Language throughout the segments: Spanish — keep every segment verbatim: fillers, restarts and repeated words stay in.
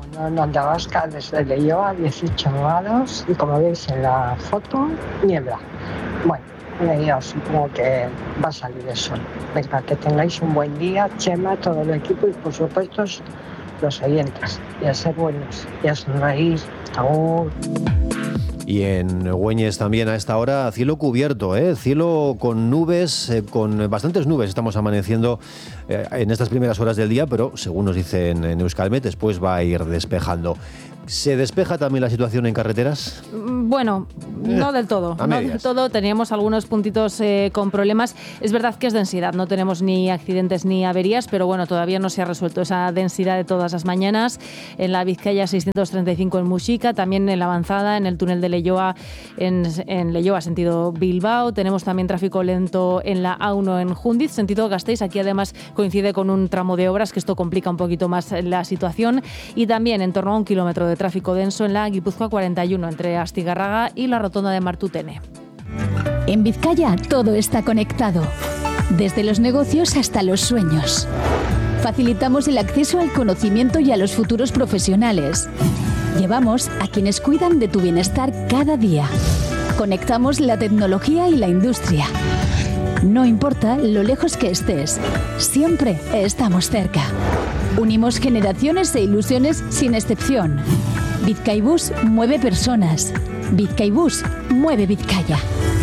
En Onda Vasca, desde Leioa, dieciocho grados y como veis en la foto, niebla. Bueno, yo supongo que va a salir el sol. Venga, que tengáis un buen día, Chema, todo el equipo y por supuesto los oyentes. Y a ser buenos, y a sonreír. Agur. Y en Güeñes también a esta hora cielo cubierto, ¿eh? Cielo con nubes, eh, con bastantes nubes. Estamos amaneciendo eh, en estas primeras horas del día, pero según nos dicen en Euskalmet, después va a ir despejando. ¿Se despeja también la situación en carreteras? Bueno, no del todo. A no medias. del todo. Teníamos algunos puntitos eh, con problemas. Es verdad que es densidad. No tenemos ni accidentes ni averías, pero bueno, todavía no se ha resuelto esa densidad de todas las mañanas. En la Vizcaya seiscientos treinta y cinco en Muxica, también en la avanzada, en el túnel de Leioa, en, en Leioa, sentido Bilbao. Tenemos también tráfico lento en la A uno en Jundiz, sentido Gasteiz. Aquí además coincide con un tramo de obras, que esto complica un poquito más la situación. Y también en torno a un kilómetro de tráfico denso en la Guipúzcoa cuarenta y uno entre Astigarraga y la rotonda de Martutene. En Vizcaya todo está conectado, desde los negocios hasta los sueños. Facilitamos el acceso al conocimiento y a los futuros profesionales. Llevamos a quienes cuidan de tu bienestar cada día. Conectamos la tecnología y la industria. No importa lo lejos que estés, siempre estamos cerca. Unimos generaciones e ilusiones sin excepción. Vizcaibus mueve personas. Vizcaibus mueve Vizcaya.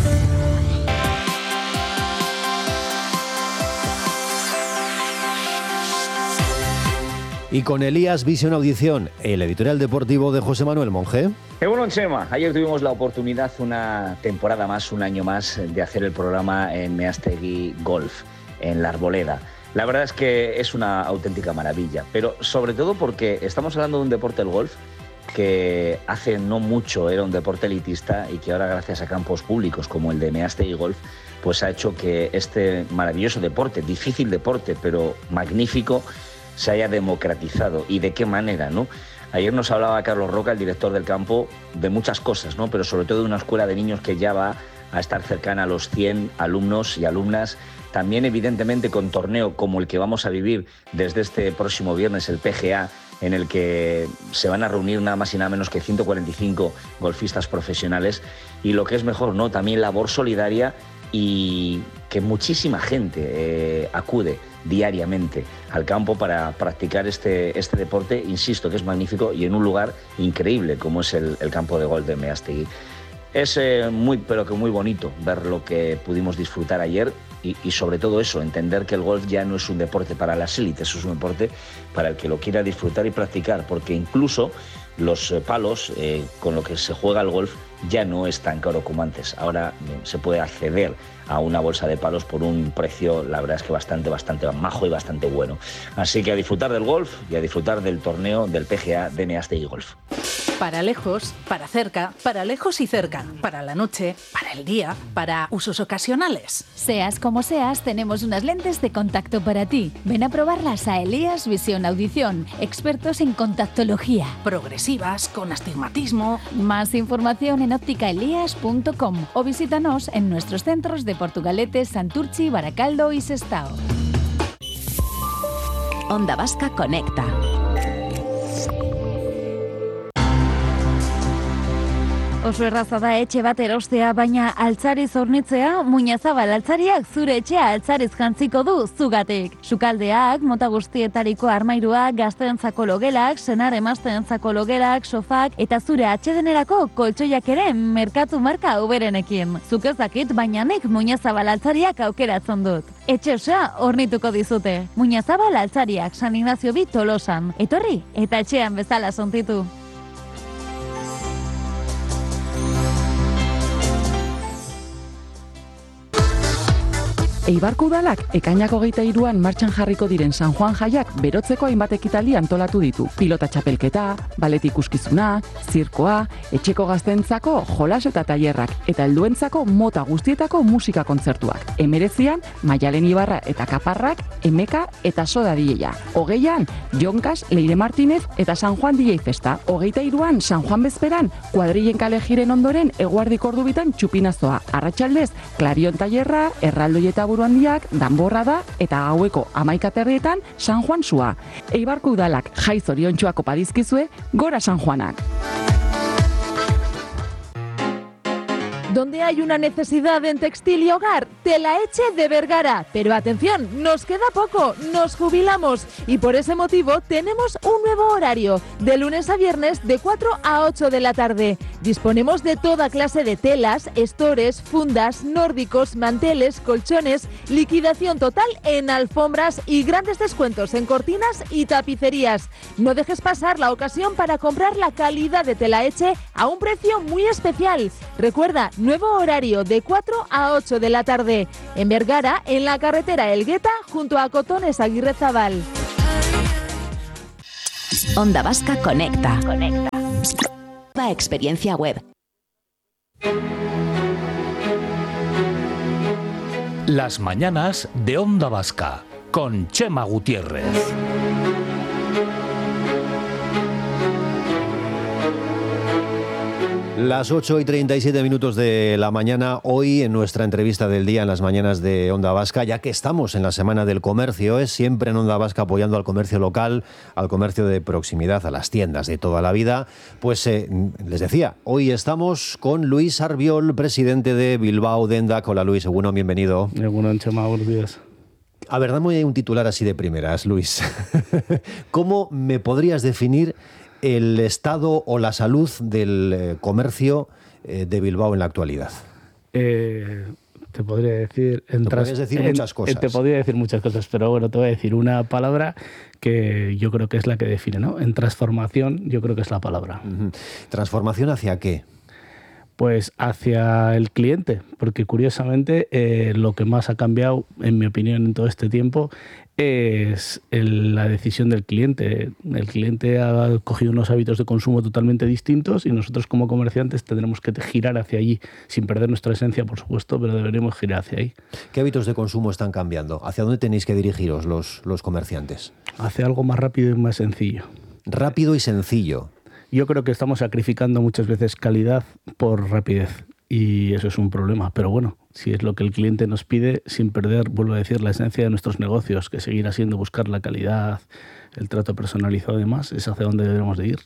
Y con Elías Visión Audición, el editorial deportivo de José Manuel Monge. Bueno, Chema, ayer tuvimos la oportunidad, una temporada más, un año más, de hacer el programa en Meastegui Golf, en La Arboleda. La verdad es que es una auténtica maravilla, pero sobre todo porque estamos hablando de un deporte, el golf, que hace no mucho era un deporte elitista y que ahora, gracias a campos públicos como el de Meastegui Golf, pues ha hecho que este maravilloso deporte, difícil deporte, pero magnífico, se haya democratizado. ¿Y de qué manera, no? Ayer nos hablaba Carlos Roca, el director del campo, de muchas cosas, ¿no? Pero sobre todo de una escuela de niños que ya va a estar cercana a los cien alumnos y alumnas. También, evidentemente, con torneo como el que vamos a vivir desde este próximo viernes, el P G A, en el que se van a reunir nada más y nada menos que ciento cuarenta y cinco golfistas profesionales. Y lo que es mejor, ¿no? También labor solidaria y que muchísima gente eh, acude diariamente al campo para practicar este, este deporte, insisto, que es magnífico y en un lugar increíble como es el, el campo de golf de Meastegui. Es eh, muy, pero que muy bonito ver lo que pudimos disfrutar ayer y, y sobre todo eso, entender que el golf ya no es un deporte para las élites, es un deporte para el que lo quiera disfrutar y practicar, porque incluso los eh, palos eh, con lo que se juega el golf ya no es tan caro como antes. Ahora eh, se puede acceder a una bolsa de palos por un precio, la verdad es que bastante, bastante majo y bastante bueno. Así que a disfrutar del golf y a disfrutar del torneo del P G A de Meastegui Golf. Para lejos, para cerca, para lejos y cerca, para la noche, para el día, para usos ocasionales. Seas como seas, tenemos unas lentes de contacto para ti. Ven a probarlas a Elías Visión Audición, expertos en contactología. Progresivas, con astigmatismo. Más información en óptica elías punto com o visítanos en nuestros centros de Portugalete, Santurchi, Baracaldo y Sestao. Onda Vasca Conecta. Oso erraza da etxe bat erostea, baina altzariz hornitzea, Muñazabal altzariak zure etxea altzariz jantziko du zugatik. Sukaldeak, mota guztietariko armairuak, gazteentzako logelak, senar emazteentzako logelak, sofak eta zure atsedenerako koltsoiak ere merkatu marka uberenekin. Zuk ez dakit, baina nik Muñazabal altzariak aukeratzen dut. Etxe osoa hornituko dizute. Muñazabal altzariak, San Ignacio bi Tolosan. Etorri eta etxean bezala sontitu. Eibarko udalak ekainak hogeita hiruan martxan jarriko diren San Juan jaiak berotzeko hainbat ekitaldi antolatu ditu. Pilota txapelketa, balet ikuskizuna, zirkoa, etxeko gazteentzako jolas eta tailerrak eta helduentzako mota guztietako musika kontzertuak. Hemeretzian, Maialen Ibarra eta Kaparrak, Emeka eta Soda D J-a. Hogeian, Jonkas, Leire Martinez eta San Juan D J Festa. Hogeita hiruan, San Juan bezperan, kuadrillen kale jiren ondoren eguardiko ordu bitan txupinazoa. Arratsaldez, Klarion tailerra, erraldoi eta Buru Handiak, Danborra da, eta gaueko hamaika terrietan San Juan sua. Eibarko udalak jai zoriontsuak opa dizkizue, gora San Juanak. Donde hay una necesidad en textil y hogar, Telaetxe de Vergara. Pero atención, nos queda poco, nos jubilamos y por ese motivo tenemos un nuevo horario, de lunes a viernes de cuatro a ocho de la tarde. Disponemos de toda clase de telas, estores, fundas, nórdicos, manteles, colchones, liquidación total en alfombras y grandes descuentos en cortinas y tapicerías. No dejes pasar la ocasión para comprar la calidad de Telaetxe a un precio muy especial. Recuerda, nuevo horario de cuatro a ocho de la tarde. En Vergara, en la carretera Elgueta, junto a Cotones Aguirrezabal. Onda Vasca Conecta. Conecta. Nueva experiencia web. Las mañanas de Onda Vasca con Chema Gutiérrez. Las ocho y treinta y siete minutos de la mañana, hoy en nuestra entrevista del día en las mañanas de Onda Vasca, ya que estamos en la Semana del Comercio, es siempre en Onda Vasca apoyando al comercio local, al comercio de proximidad, a las tiendas de toda la vida. Pues eh, les decía, hoy estamos con Luis Arbiol, presidente de Bilbao Dendak. Hola Luis, egunon, bienvenido. Egunon, Chema, buenos días. A ver, dame un titular así de primeras, Luis. ¿Cómo me podrías definir el estado o la salud del eh, comercio eh, de Bilbao en la actualidad? Eh, te podría decir... Entras, te podrías decir en, muchas cosas. Te podría decir muchas cosas, pero bueno, te voy a decir una palabra que yo creo que es la que define, ¿no? En transformación, yo creo que es la palabra. Uh-huh. ¿Transformación hacia qué? Pues hacia el cliente, porque curiosamente eh, lo que más ha cambiado, en mi opinión, en todo este tiempo es el, la decisión del cliente. El cliente ha cogido unos hábitos de consumo totalmente distintos y nosotros como comerciantes tendremos que girar hacia allí, sin perder nuestra esencia, por supuesto, pero deberíamos girar hacia ahí. ¿Qué hábitos de consumo están cambiando? ¿Hacia dónde tenéis que dirigiros los, los comerciantes? Hacia algo más rápido y más sencillo. Rápido y sencillo. Yo creo que estamos sacrificando muchas veces calidad por rapidez y eso es un problema. Pero bueno, si es lo que el cliente nos pide, sin perder, vuelvo a decir, la esencia de nuestros negocios, que seguirá siendo buscar la calidad, el trato personalizado y demás, es hacia donde debemos de ir.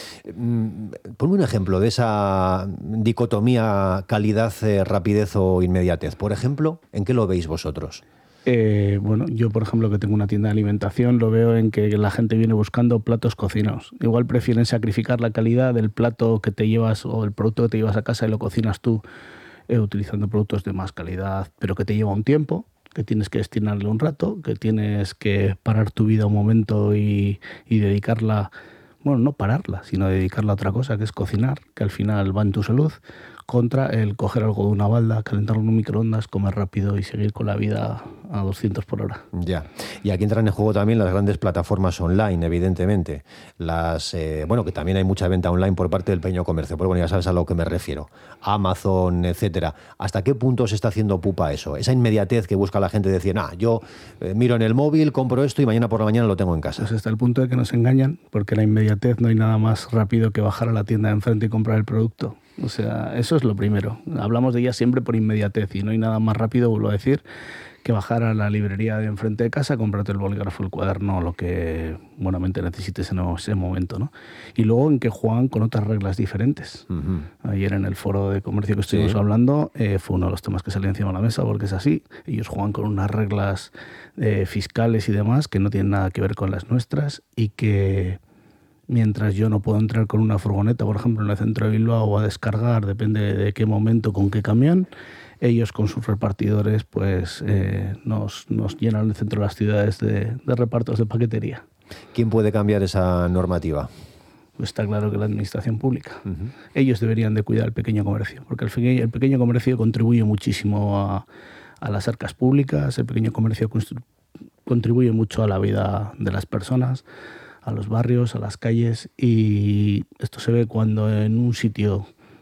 Ponme un ejemplo de esa dicotomía calidad, eh, rapidez o inmediatez. Por ejemplo, ¿en qué lo veis vosotros? Eh, bueno, yo por ejemplo que tengo una tienda de alimentación lo veo en que la gente viene buscando platos cocinados. Igual prefieren sacrificar la calidad del plato que te llevas o el producto que te llevas a casa y lo cocinas tú eh, utilizando productos de más calidad, pero que te lleva un tiempo, que tienes que destinarle un rato, que tienes que parar tu vida un momento y, y dedicarla, bueno, no pararla, sino dedicarla a otra cosa, que es cocinar, que al final va en tu salud, contra el coger algo de una balda, calentarlo en un microondas, comer rápido y seguir con la vida a doscientos por hora. Ya. Y aquí entran en juego también las grandes plataformas online, evidentemente. Las, eh, bueno, que también hay mucha venta online por parte del pequeño comercio, pero bueno, ya sabes a lo que me refiero. Amazon, etcétera. ¿Hasta qué punto se está haciendo pupa eso? Esa inmediatez que busca la gente de decir, nah, yo eh, miro en el móvil, compro esto y mañana por la mañana lo tengo en casa. Pues hasta el punto de que nos engañan, porque la inmediatez no hay nada más rápido que bajar a la tienda de enfrente y comprar el producto. O sea, eso es lo primero. Hablamos de ella siempre por inmediatez y no hay nada más rápido, vuelvo a decir, que bajar a la librería de enfrente de casa, comprarte el bolígrafo, el cuaderno, lo que buenamente necesites en ese momento, ¿no? Y luego en que juegan con otras reglas diferentes. Uh-huh. Ayer en el foro de comercio que estuvimos sí. hablando, eh, fue uno de los temas que salió encima de la mesa, porque es así. Ellos juegan con unas reglas eh, fiscales y demás que no tienen nada que ver con las nuestras y que... Mientras yo no puedo entrar con una furgoneta, por ejemplo, en el centro de Bilbao o a descargar, depende de qué momento, con qué camión, ellos con sus repartidores pues eh, nos, nos llenan el centro de las ciudades de, de repartos de paquetería. ¿Quién puede cambiar esa normativa? Pues está claro que la administración pública. Uh-huh. Ellos deberían de cuidar el pequeño comercio, porque el pequeño, el pequeño comercio contribuye muchísimo a, a las arcas públicas, el pequeño comercio constru- contribuye mucho a la vida de las personas, a los barrios, a las calles, y esto se ve cuando en un sitio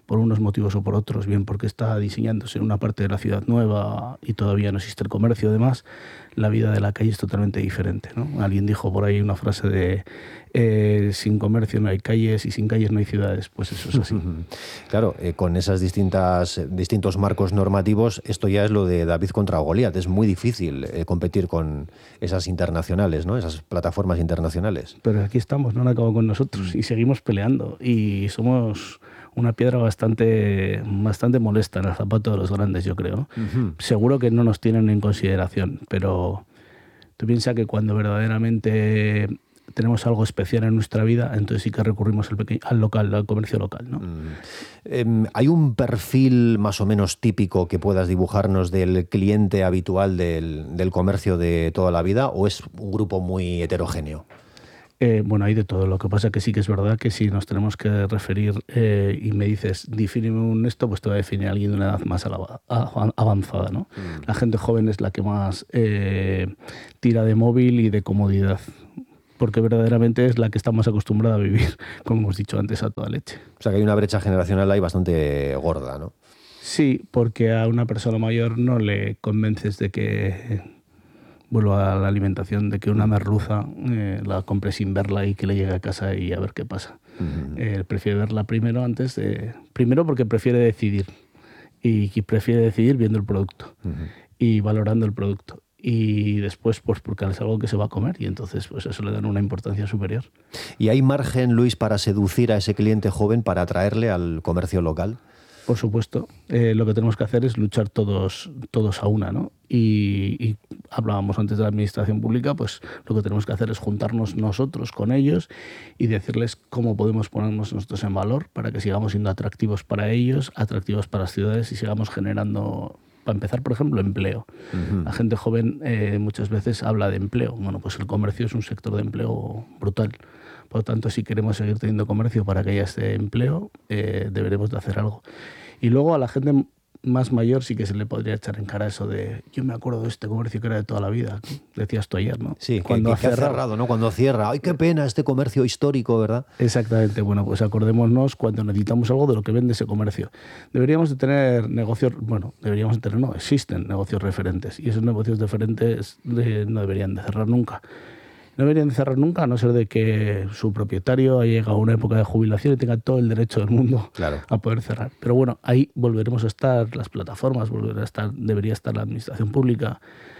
por unos motivos o por otros, bien porque está diseñándose en una parte de la ciudad nueva y todavía no existe el comercio, además, la vida de la calle es totalmente diferente, ¿no? Alguien dijo por ahí una frase de eh, sin comercio no hay calles y sin calles no hay ciudades, pues eso es así. Claro, eh, con esas distintas distintos marcos normativos, esto ya es lo de David contra Goliat, es muy difícil eh, competir con esas internacionales, ¿no? Esas plataformas internacionales. Pero aquí estamos, no han acabado con nosotros y seguimos peleando y somos una piedra bastante, bastante molesta en el zapato de los grandes, yo creo. Uh-huh. Seguro que no nos tienen en consideración, pero tú piensas que cuando verdaderamente tenemos algo especial en nuestra vida, entonces sí que recurrimos al, peque- al local, al comercio local, ¿no? Mm. Eh, ¿Hay un perfil más o menos típico que puedas dibujarnos del cliente habitual del, del comercio de toda la vida, o es un grupo muy heterogéneo? Eh, bueno, hay de todo. Lo que pasa que sí que es verdad que si nos tenemos que referir eh, y me dices, defíneme un esto, pues te va a definir a alguien de una edad más alava, avanzada, ¿no? Mm. La gente joven es la que más eh, tira de móvil y de comodidad, porque verdaderamente es la que está más acostumbrada a vivir, como hemos dicho antes, a toda leche. O sea que hay una brecha generacional ahí bastante gorda, ¿no? Sí, porque a una persona mayor no le convences de que... Vuelvo a la alimentación, de que una merluza eh, la compre sin verla y que le llegue a casa y a ver qué pasa. Uh-huh. Eh, prefiere verla primero antes de... Primero porque prefiere decidir. Y prefiere decidir viendo el producto. Uh-huh. Y valorando el producto. Y después pues porque es algo que se va a comer y entonces pues eso le dan una importancia superior. ¿Y hay margen, Luis, para seducir a ese cliente joven, para atraerle al comercio local? Por supuesto. Eh, lo que tenemos que hacer es luchar todos, todos a una, ¿no? Y, y hablábamos antes de la administración pública, pues lo que tenemos que hacer es juntarnos nosotros con ellos y decirles cómo podemos ponernos nosotros en valor para que sigamos siendo atractivos para ellos, atractivos para las ciudades y sigamos generando, para empezar, por ejemplo, empleo. Uh-huh. La gente joven eh, muchas veces habla de empleo. Bueno, pues el comercio es un sector de empleo brutal. Por lo tanto, si queremos seguir teniendo comercio para que haya este empleo, eh, deberemos de hacer algo. Y luego a la gente más mayor sí que se le podría echar en cara eso de yo me acuerdo de este comercio que era de toda la vida, decías tú ayer, ¿no? Sí, cuando que, que ha cerrado, cerrado, ¿no? Cuando cierra, ¡ay, qué pena este comercio histórico!, ¿verdad? Exactamente, bueno, pues acordémonos cuando necesitamos algo de lo que vende ese comercio. Deberíamos de tener negocios, bueno, deberíamos de tener, no, existen negocios referentes y esos negocios referentes de, no deberían de cerrar nunca. No deberían cerrar nunca, a no ser de que su propietario haya llegado a una época de jubilación y tenga todo el derecho del mundo claro. a poder cerrar. Pero bueno, ahí volveremos a estar las plataformas, volverá a estar, debería estar la administración pública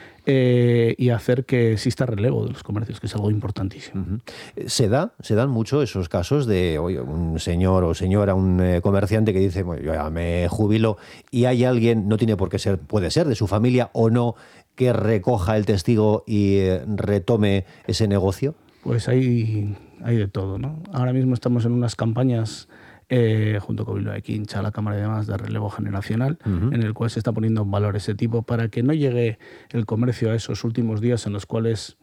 eh, y hacer que exista relevo de los comercios, que es algo importantísimo. Uh-huh. ¿Se da? ¿Se dan mucho esos casos de oye, un señor o señora, un eh, comerciante que dice, bueno, yo ya me jubilo y hay alguien, no tiene por qué ser, puede ser de su familia o no, que recoja el testigo y eh, retome ese negocio? Pues hay, hay de todo, ¿no? Ahora mismo estamos en unas campañas eh, junto con Bilbao de Quincha, la Cámara de Demás de Relevo Generacional, uh-huh. en el cual se está poniendo en valor ese tipo para que no llegue el comercio a esos últimos días en los cuales,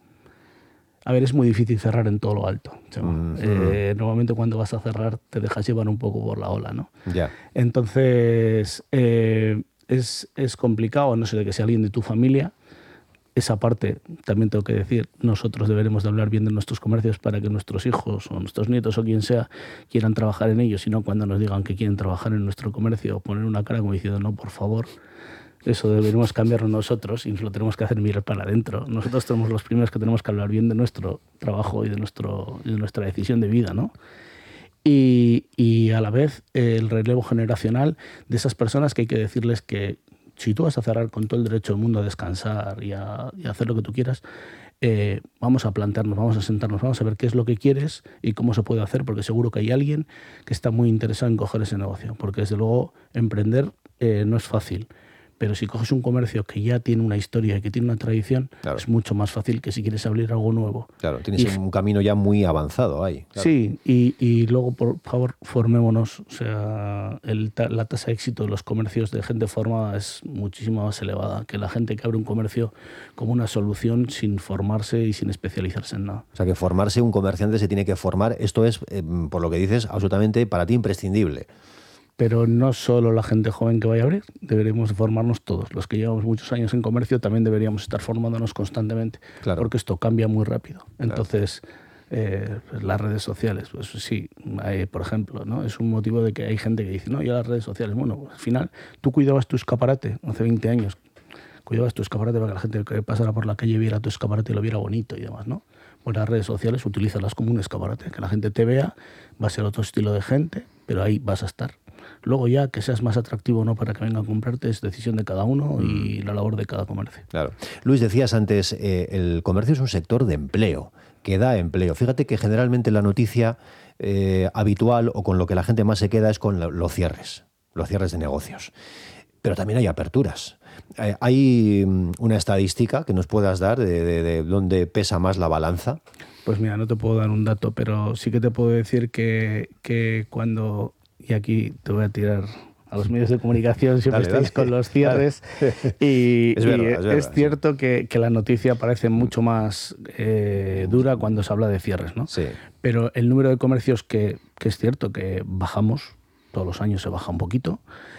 a ver, es muy difícil cerrar en todo lo alto. Uh-huh. Eh, normalmente cuando vas a cerrar te dejas llevar un poco por la ola, ¿no? Yeah. Entonces eh, es, es complicado, a no ser de que sea alguien de tu familia. Esa parte, también tengo que decir, nosotros deberemos de hablar bien de nuestros comercios para que nuestros hijos o nuestros nietos o quien sea quieran trabajar en ellos, y no cuando nos digan que quieren trabajar en nuestro comercio, poner una cara como diciendo, no, por favor, eso deberemos cambiarlo nosotros y nos lo tenemos que hacer mirar para adentro. Nosotros somos los primeros que tenemos que hablar bien de nuestro trabajo y de, nuestro, y de nuestra decisión de vida, ¿no? Y, y a la vez el relevo generacional de esas personas que hay que decirles que si tú vas a cerrar con todo el derecho del mundo a descansar y a, y a hacer lo que tú quieras, eh, vamos a plantearnos, vamos a sentarnos, vamos a ver qué es lo que quieres y cómo se puede hacer, porque seguro que hay alguien que está muy interesado en coger ese negocio, porque desde luego emprender eh, no es fácil. Pero si coges un comercio que ya tiene una historia y que tiene una tradición, claro. es mucho más fácil que si quieres abrir algo nuevo. Claro, tienes y, un camino ya muy avanzado ahí. Claro. Sí, y, y luego, por favor, formémonos. O sea, el, la tasa de éxito de los comercios de gente formada es muchísimo más elevada que la gente que abre un comercio como una solución sin formarse y sin especializarse en nada. O sea, que formarse, un comerciante se tiene que formar. Esto es, eh, por lo que dices, absolutamente para ti imprescindible. Pero no solo la gente joven que vaya a abrir, deberíamos formarnos todos. Los que llevamos muchos años en comercio también deberíamos estar formándonos constantemente, claro. porque esto cambia muy rápido. Entonces, claro. Eh, pues las redes sociales, pues sí, hay, por ejemplo, ¿no? Es un motivo de que hay gente que dice, no, yo las redes sociales, bueno, pues al final tú cuidabas tu escaparate hace veinte años, cuidabas tu escaparate para que la gente que pasara por la calle viera tu escaparate y lo viera bonito y demás, ¿no? Pues las redes sociales, utilízalas como un escaparate, que la gente te vea, va a ser otro estilo de gente, pero ahí vas a estar. Luego ya que seas más atractivo o no para que vengan a comprarte es decisión de cada uno y la labor de cada comercio. Claro. Luis, decías antes, eh, el comercio es un sector de empleo, que da empleo. Fíjate que generalmente la noticia eh, habitual o con lo que la gente más se queda es con lo, los cierres, los cierres de negocios. Pero también hay aperturas. Eh, ¿Hay una estadística que nos puedas dar de, de, de dónde pesa más la balanza? Pues mira, no te puedo dar un dato, pero sí que te puedo decir que, que cuando... Y aquí te voy a tirar a los medios de comunicación, siempre dale, estáis dale. Con los cierres. Dale. Y, es, verdad, y es, verdad, es cierto sí. que, que la noticia parece mucho más eh, dura cuando se habla de cierres, ¿no? Sí. Pero el número de comercios que, que es cierto que bajamos, todos los años se baja un poquito,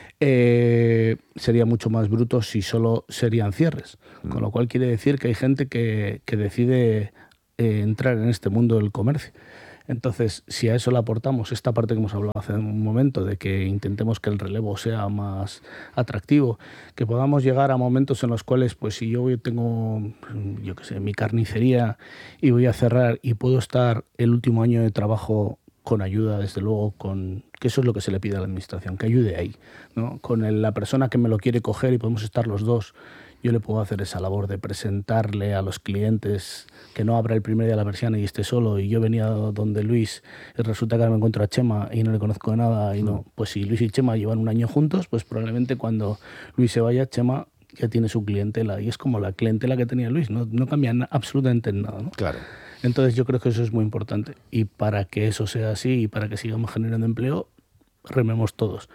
eh, sería mucho más bruto si solo serían cierres. Mm. Con lo cual quiere decir que hay gente que, que decide eh, entrar en este mundo del comercio. Entonces, si a eso le aportamos esta parte que hemos hablado hace un momento, de que intentemos que el relevo sea más atractivo, que podamos llegar a momentos en los cuales, pues si yo tengo, yo qué sé, mi carnicería y voy a cerrar y puedo estar el último año de trabajo con ayuda, desde luego, con que eso es lo que se le pide a la administración, que ayude ahí, ¿no? Con el, la persona que me lo quiere coger y podemos estar los dos, yo le puedo hacer esa labor de presentarle a los clientes, que no abra el primer día la persiana y esté solo, y yo venía donde Luis y resulta que me encuentro a Chema y no le conozco de nada, y no, pues si Luis y Chema llevan un año juntos, pues probablemente cuando Luis se vaya, Chema ya tiene su clientela, y es como la clientela que tenía Luis, no, no cambia na- absolutamente en nada, ¿no? Claro. Entonces yo creo que eso es muy importante, y para que eso sea así y para que sigamos generando empleo, rememos todos.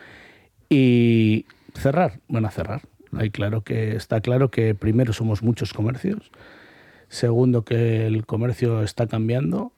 Y cerrar, van a cerrar. Hay claro que, está claro que primero somos muchos comercios, segundo que el comercio está cambiando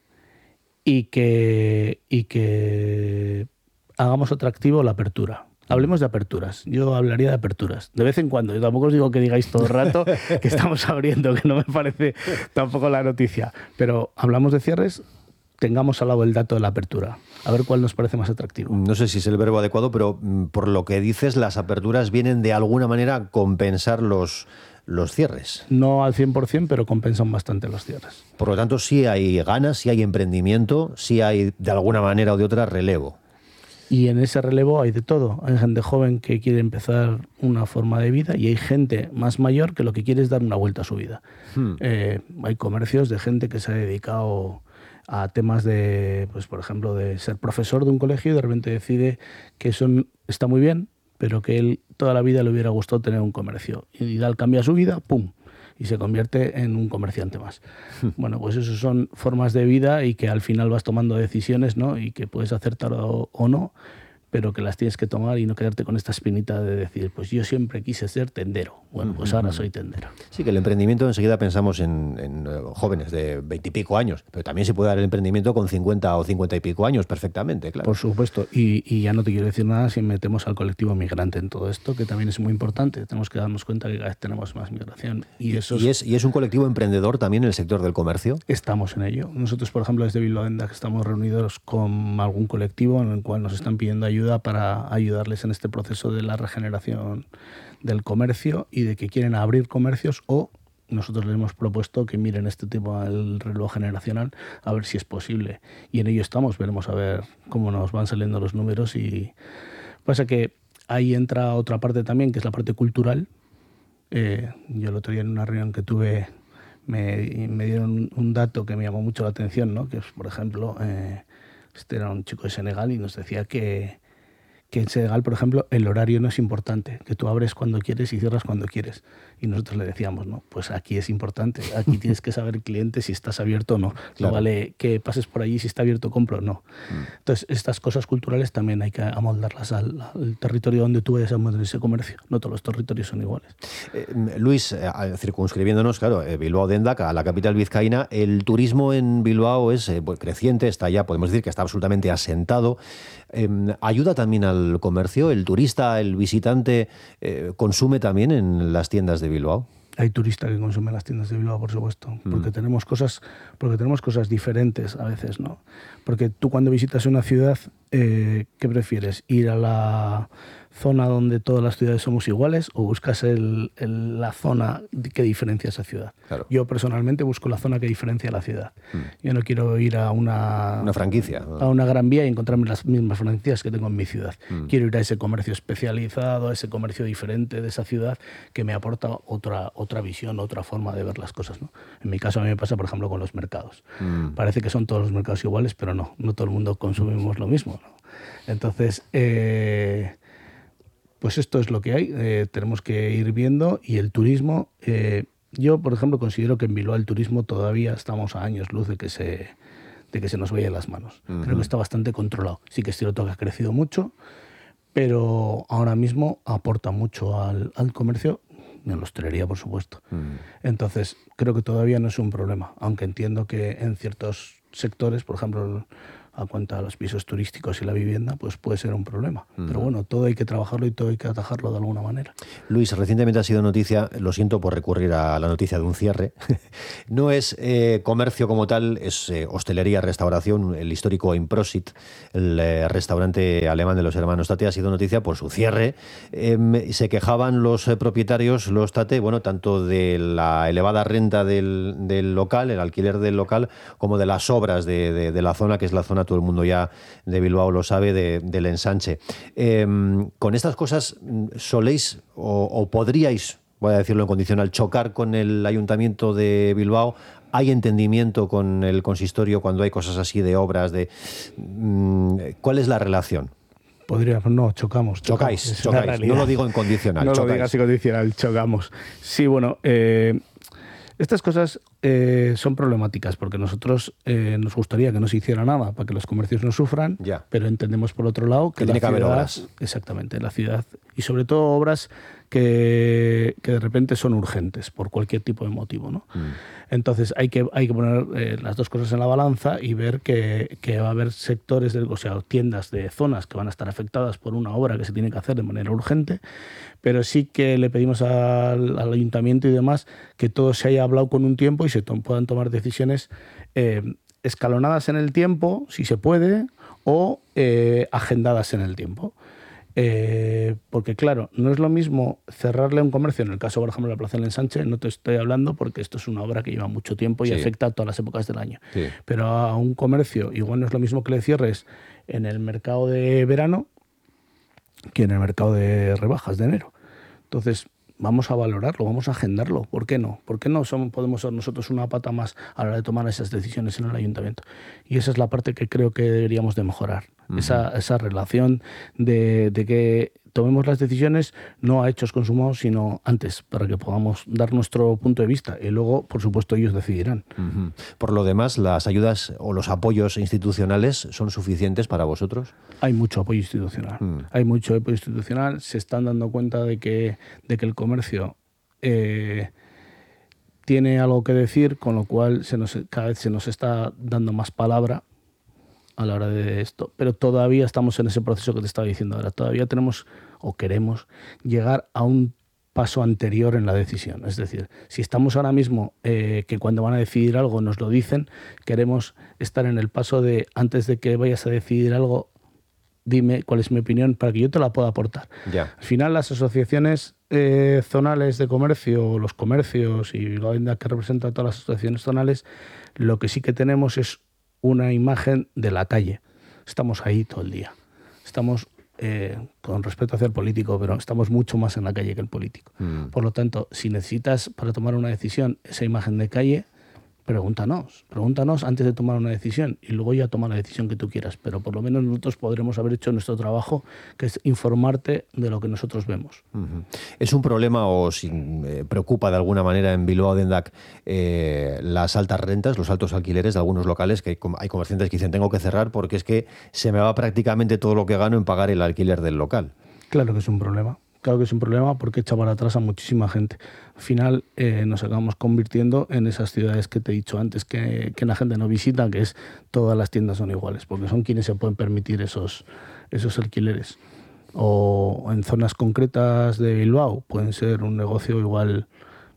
y que, y que hagamos atractivo la apertura. Hablemos de aperturas. Yo hablaría de aperturas. De vez en cuando. Yo tampoco os digo que digáis todo el rato que estamos abriendo, que no me parece tampoco la noticia. Pero hablamos de cierres, tengamos al lado el dato de la apertura. A ver cuál nos parece más atractivo. No sé si es el verbo adecuado, pero por lo que dices, las aperturas vienen de alguna manera a compensar los, los cierres. No al cien por ciento, pero compensan bastante los cierres. Por lo tanto, sí hay ganas, sí hay emprendimiento, sí hay de alguna manera o de otra relevo. Y en ese relevo hay de todo. Hay gente joven que quiere empezar una forma de vida y hay gente más mayor que lo que quiere es dar una vuelta a su vida. Hmm. Eh, hay comercios de gente que se ha dedicado a temas de, pues por ejemplo, de ser profesor de un colegio y de repente decide que eso está muy bien, pero que él toda la vida le hubiera gustado tener un comercio. Y da el cambio a su vida, ¡pum!, y se convierte en un comerciante más. Bueno, pues eso son formas de vida y que al final vas tomando decisiones, ¿no? Y que puedes acertar o, o no, pero que las tienes que tomar y no quedarte con esta espinita de decir, pues yo siempre quise ser tendero. Bueno, pues ahora soy tendero. Sí, que el emprendimiento enseguida pensamos en, en jóvenes de veintipico años, pero también se puede dar el emprendimiento con cincuenta o cincuenta y pico años perfectamente, claro. Por supuesto, y, y ya no te quiero decir nada si metemos al colectivo migrante en todo esto, que también es muy importante. Tenemos que darnos cuenta que cada vez tenemos más migración. Y, eso ¿Y, es, ¿Y es un colectivo emprendedor también en el sector del comercio? Estamos en ello. Nosotros, por ejemplo, desde Bilbao Denda, que estamos reunidos con algún colectivo en el cual nos están pidiendo ayuda para ayudarles en este proceso de la regeneración del comercio y de que quieren abrir comercios, o nosotros les hemos propuesto que miren este tema del relevo generacional a ver si es posible. Y en ello estamos, veremos a ver cómo nos van saliendo los números. Y pasa que ahí entra otra parte también, que es la parte cultural. Eh, yo el otro día en una reunión que tuve me, me dieron un dato que me llamó mucho la atención, ¿no? Que es, por ejemplo, eh, este era un chico de Senegal y nos decía que que en Senegal, por ejemplo, el horario no es importante, que tú abres cuando quieres y cierras cuando quieres. Y nosotros le decíamos, no, pues aquí es importante, aquí tienes que saber el cliente si estás abierto o no. Claro. No vale que pases por allí si está abierto compro o no. Mm. Entonces, estas cosas culturales también hay que amoldarlas al, al territorio donde tú vayas a mover ese comercio. No todos los territorios son iguales. Eh, Luis, eh, circunscribiéndonos, claro, eh, Bilbao Denda, a la capital vizcaína, el turismo en Bilbao es eh, creciente, está ya, podemos decir que está absolutamente asentado. Eh, ¿Ayuda también al comercio? ¿El turista, el visitante, eh, consume también en las tiendas de Bilbao? hay turista que consume las tiendas de Bilbao, por supuesto, porque mm. tenemos cosas, porque tenemos cosas diferentes a veces, ¿no? Porque tú cuando visitas una ciudad, eh, ¿qué prefieres? ¿Ir a la zona donde todas las ciudades somos iguales o buscas el, el, la zona que diferencia esa ciudad? Claro. Yo personalmente busco la zona que diferencia la ciudad. Mm. Yo no quiero ir a una, una franquicia, ¿no? a una Gran Vía y encontrarme las mismas franquicias que tengo en mi ciudad. Mm. Quiero ir a ese comercio especializado, a ese comercio diferente de esa ciudad que me aporta otra, otra visión, otra forma de ver las cosas, ¿no? En mi caso a mí me pasa, por ejemplo, con los mercados. Mm. Parece que son todos los mercados iguales, pero no, no todo el mundo consumimos lo mismo, ¿no? Entonces, eh, pues esto es lo que hay, eh, tenemos que ir viendo. Y el turismo, eh, yo por ejemplo considero que en Bilbao el turismo todavía estamos a años luz de que se, de que se nos vaya de las manos. Uh-huh. Creo que está bastante controlado. Sí que es cierto que ha crecido mucho, pero ahora mismo aporta mucho al, al comercio, en la hostelería por supuesto. Uh-huh. Entonces creo que todavía no es un problema, aunque entiendo que en ciertos sectores, por ejemplo a cuenta de los pisos turísticos y la vivienda, pues puede ser un problema. Uh-huh. Pero bueno, todo hay que trabajarlo y todo hay que atajarlo de alguna manera. Luis, recientemente ha sido noticia, lo siento por recurrir a la noticia de un cierre, no es eh, comercio como tal, es eh, hostelería, restauración, el histórico Improsit, el eh, restaurante alemán de los hermanos Tate, ha sido noticia por su cierre. Eh, se quejaban los eh, propietarios, los Tate, bueno, tanto de la elevada renta del, del local, el alquiler del local, como de las obras de, de, de la zona, que es la zona, todo el mundo ya de Bilbao lo sabe, de, del ensanche. Eh, con estas cosas, ¿soléis o, o podríais, voy a decirlo en condicional, chocar con el Ayuntamiento de Bilbao? ¿Hay entendimiento con el consistorio cuando hay cosas así de obras? De, ¿cuál es la relación? Podría, no, chocamos. Chocáis, chocáis. chocáis. No lo digo en condicional. No chocáis. Lo digas en condicional, chocamos. Sí, bueno, eh, estas cosas eh, son problemáticas porque nosotros eh, nos gustaría que no se hiciera nada para que los comercios no sufran, ya. Pero entendemos por otro lado que, que la tiene que ciudad, haber obras. Exactamente, la ciudad, y sobre todo obras que, que de repente son urgentes por cualquier tipo de motivo, ¿no? Mm. Entonces hay que, hay que poner eh, las dos cosas en la balanza y ver que, que va a haber sectores, de, o sea, tiendas de zonas que van a estar afectadas por una obra que se tiene que hacer de manera urgente, pero sí que le pedimos al, al ayuntamiento y demás que todo se haya hablado con un tiempo y se to- puedan tomar decisiones eh, escalonadas en el tiempo, si se puede, o eh, agendadas en el tiempo. Eh, porque claro, no es lo mismo cerrarle un comercio, en el caso por ejemplo de la Plaza del Ensanche, no te estoy hablando porque esto es una obra que lleva mucho tiempo y sí. afecta a todas las épocas del año, sí. Pero a un comercio igual no es lo mismo que le cierres en el mercado de verano que en el mercado de rebajas de enero. Entonces vamos a valorarlo, vamos a agendarlo. ¿Por qué no? ¿Por qué no somos, podemos ser nosotros una pata más a la hora de tomar esas decisiones en el ayuntamiento? Y esa es la parte que creo que deberíamos de mejorar. Uh-huh. Esa, esa relación de, de que tomemos las decisiones no a hechos consumados, sino antes, para que podamos dar nuestro punto de vista. Y luego, por supuesto, ellos decidirán. Uh-huh. Por lo demás, ¿las ayudas o los apoyos institucionales son suficientes para vosotros? Hay mucho apoyo institucional. Uh-huh. Hay mucho apoyo institucional. Se están dando cuenta de que, de que el comercio eh, tiene algo que decir, con lo cual se nos, cada vez se nos está dando más palabra a la hora de esto, pero todavía estamos en ese proceso que te estaba diciendo ahora. Todavía tenemos o queremos llegar a un paso anterior en la decisión. Es decir, si estamos ahora mismo eh, que cuando van a decidir algo nos lo dicen, queremos estar en el paso de antes de que vayas a decidir algo, dime cuál es mi opinión para que yo te la pueda aportar. Ya. Al final las asociaciones eh, zonales de comercio, los comercios y la OENDA que representa a todas las asociaciones zonales, lo que sí que tenemos es una imagen de la calle. Estamos ahí todo el día. Estamos, eh, con respeto hacia el político, pero estamos mucho más en la calle que el político. Mm. Por lo tanto, si necesitas para tomar una decisión esa imagen de calle, pregúntanos. Pregúntanos antes de tomar una decisión y luego ya toma la decisión que tú quieras. Pero por lo menos nosotros podremos haber hecho nuestro trabajo, que es informarte de lo que nosotros vemos. Uh-huh. ¿Es un problema o si eh, preocupa de alguna manera en Bilbao Dendak eh, las altas rentas, los altos alquileres de algunos locales, que hay comerciantes que dicen tengo que cerrar porque es que se me va prácticamente todo lo que gano en pagar el alquiler del local? Claro que es un problema. Claro que es un problema porque echa para atrás a muchísima gente. Al final eh, nos acabamos convirtiendo en esas ciudades que te he dicho antes que, que la gente no visita, que es todas las tiendas son iguales, porque son quienes se pueden permitir esos, esos alquileres. O en zonas concretas de Bilbao pueden ser un negocio igual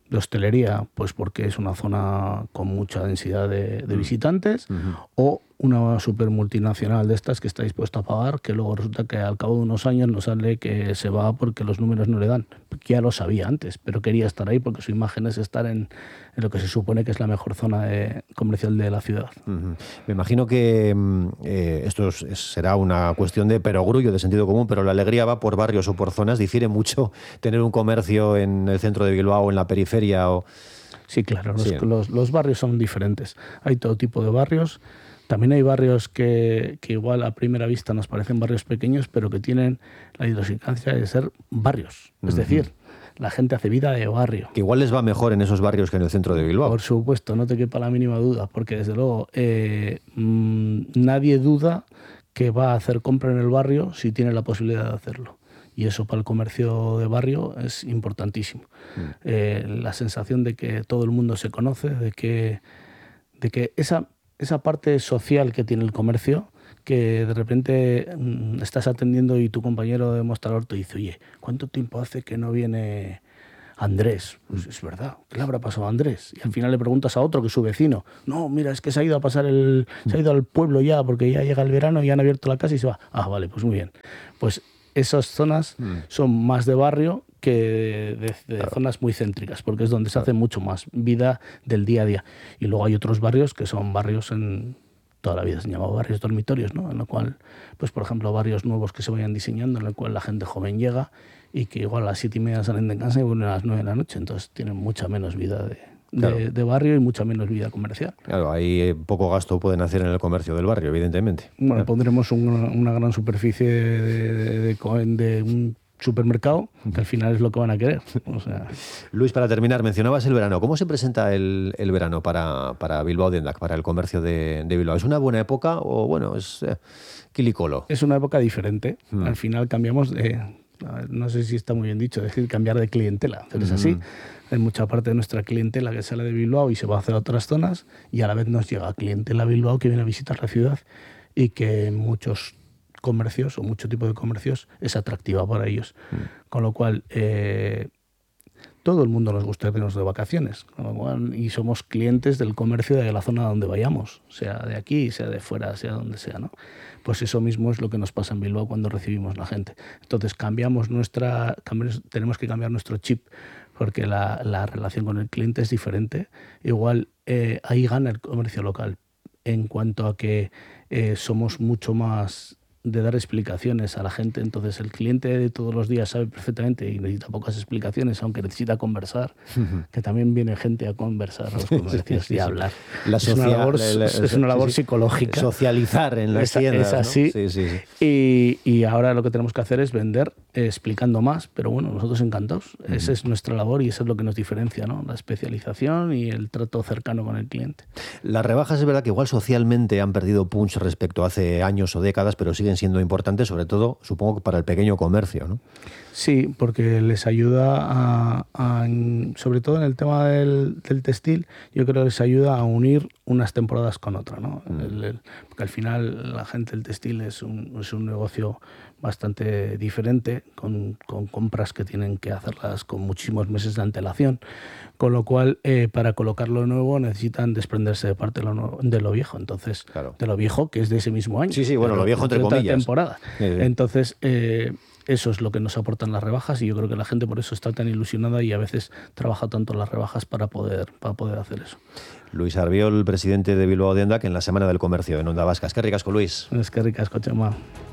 de hostelería, pues porque es una zona con mucha densidad de, de visitantes, uh-huh. o una super multinacional de estas que está dispuesta a pagar, que luego resulta que al cabo de unos años nos sale que se va porque los números no le dan. Ya lo sabía antes, pero quería estar ahí porque su imagen es estar en, en lo que se supone que es la mejor zona de, comercial de la ciudad. Uh-huh. Me imagino que eh, esto es, será una cuestión de perogrullo, de sentido común, pero la alegría va por barrios o por zonas. ¿Difiere mucho tener un comercio en el centro de Bilbao o en la periferia? O... Sí, claro, los, sí. Los, los barrios son diferentes. Hay todo tipo de barrios. También hay barrios que, que igual a primera vista nos parecen barrios pequeños, pero que tienen la idiosincrasia de ser barrios. Es uh-huh. decir, la gente hace vida de barrio. Que igual les va mejor en esos barrios que en el centro de Bilbao. Por supuesto, no te quepa la mínima duda, porque desde luego eh, mmm, nadie duda que va a hacer compra en el barrio si tiene la posibilidad de hacerlo. Y eso para el comercio de barrio es importantísimo. Mm. Eh, la sensación de que todo el mundo se conoce, de que, de que esa... esa parte social que tiene el comercio, que de repente mmm, estás atendiendo y tu compañero de mostrador te dice, oye, ¿cuánto tiempo hace que no viene Andrés? Pues es verdad, ¿qué le habrá pasado a Andrés? Y al final le preguntas a otro que es su vecino, no, mira, es que se ha ido a pasar el, se ha ido al pueblo ya, porque ya llega el verano y han abierto la casa y se va. Ah, vale, pues muy bien. Pues esas zonas mm. son más de barrio que de, de claro. zonas muy céntricas, porque es donde se hace mucho más vida del día a día. Y luego hay otros barrios que son barrios en toda la vida se han llamado barrios dormitorios, ¿no? En lo cual, pues por ejemplo, barrios nuevos que se vayan diseñando, en el cual la gente joven llega y que igual a las siete y media salen de casa y vuelven a las nueve de la noche, entonces tienen mucha menos vida de, claro. de, de barrio y mucha menos vida comercial. Claro, ahí poco gasto pueden hacer en el comercio del barrio, evidentemente. Bueno, claro. pondremos una, una gran superficie de, de, de, de, de un supermercado, que al final es lo que van a querer. O sea... Luis, para terminar, mencionabas el verano. ¿Cómo se presenta el, el verano para, para Bilbao Dendak, para el comercio de, de Bilbao? ¿Es una buena época o, bueno, es eh, quilicolo? Es una época diferente. Mm. Al final cambiamos de... No sé si está muy bien dicho, es decir, cambiar de clientela. Pero es así. Mm. Hay mucha parte de nuestra clientela que sale de Bilbao y se va a hacer a otras zonas, y a la vez nos llega clientela a Bilbao que viene a visitar la ciudad y que muchos comercios o mucho tipo de comercios es atractiva para ellos. Mm. Con lo cual, eh, todo el mundo nos gusta irnos de vacaciones, con lo cual, y somos clientes del comercio de la zona donde vayamos, sea de aquí, sea de fuera, sea donde sea, ¿no? Pues eso mismo es lo que nos pasa en Bilbao cuando recibimos la gente. Entonces cambiamos nuestra, cambiamos, tenemos que cambiar nuestro chip, porque la, la relación con el cliente es diferente. Igual eh, ahí gana el comercio local, en cuanto a que eh, somos mucho más de dar explicaciones a la gente. Entonces el cliente de todos los días sabe perfectamente y necesita pocas explicaciones, aunque necesita conversar, uh-huh. que también viene gente a conversar a los comercios y a hablar. La es, social, una labor, la, la, es una labor sí, sí. psicológica. Socializar en las tiendas, es así. ¿no? Sí, sí, sí. Y, y ahora lo que tenemos que hacer es vender eh, explicando más, pero bueno, nosotros encantados. Uh-huh. Esa es nuestra labor y eso es lo que nos diferencia, ¿no? La especialización y el trato cercano con el cliente. Las rebajas es verdad que igual socialmente han perdido punch respecto a hace años o décadas, pero siguen siendo importantes, sobre todo, supongo, para el pequeño comercio, ¿no? Sí, porque les ayuda a, a sobre todo en el tema del, del textil, yo creo que les ayuda a unir unas temporadas con otra, ¿no? Mm. El, el, porque al final la gente del textil es un, es un negocio bastante diferente, con, con compras que tienen que hacerlas con muchísimos meses de antelación, con lo cual eh, para colocar lo nuevo necesitan desprenderse de parte de lo, nuevo, de lo viejo, entonces claro. de lo viejo que es de ese mismo año. Sí, sí, bueno, lo viejo entre comillas. Temporada. Sí, sí. Entonces eh, eso es lo que nos aportan las rebajas y yo creo que la gente por eso está tan ilusionada y a veces trabaja tanto las rebajas para poder, para poder hacer eso. Luis Arbiol, presidente de Bilbao Dendak, en la Semana del Comercio en Onda Vasca. Es que ricasco, Luis. Es que ricasco, Chema.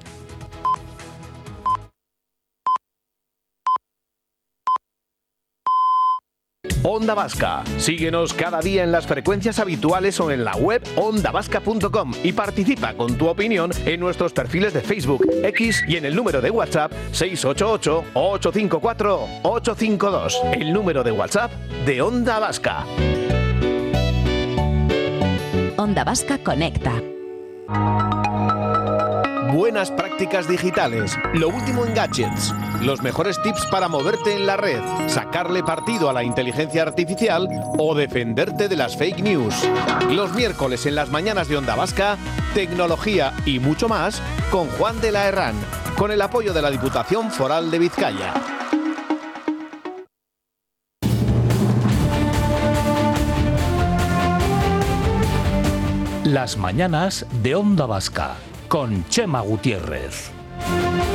Onda Vasca. Síguenos cada día en las frecuencias habituales o en la web onda vasca punto com y participa con tu opinión en nuestros perfiles de Facebook, X y en el número de WhatsApp seis ocho ocho, ocho cinco cuatro, ocho cinco dos. El número de WhatsApp de Onda Vasca. Onda Vasca Conecta. Buenas prácticas digitales, lo último en gadgets, los mejores tips para moverte en la red, sacarle partido a la inteligencia artificial o defenderte de las fake news. Los miércoles en las mañanas de Onda Vasca, tecnología y mucho más con Juan de la Herrán, con el apoyo de la Diputación Foral de Vizcaya. Las mañanas de Onda Vasca, con Chema Gutiérrez.